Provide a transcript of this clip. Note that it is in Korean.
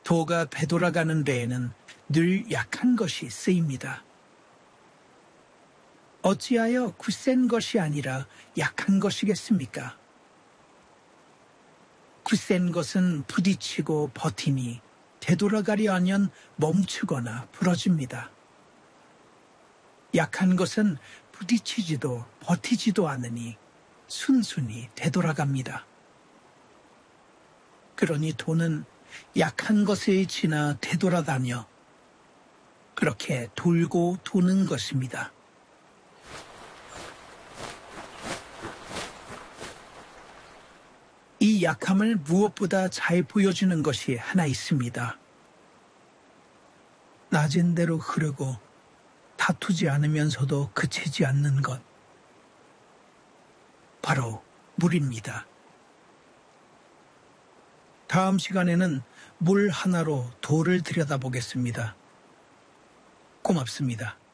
도가 되돌아가는 데에는 늘 약한 것이 쓰입니다. 어찌하여 굳센 것이 아니라 약한 것이겠습니까? 굳센 것은 부딪히고 버티니 되돌아가려 하면 멈추거나 부러집니다. 약한 것은 부딪히지도 버티지도 않으니 순순히 되돌아갑니다. 그러니 도는 약한 것에 지나 되돌아다녀 그렇게 돌고 도는 것입니다. 이 약함을 무엇보다 잘 보여주는 것이 하나 있습니다. 낮은 대로 흐르고 다투지 않으면서도 그치지 않는 것. 바로 물입니다. 다음 시간에는 물 하나로 도를 들여다보겠습니다. 고맙습니다.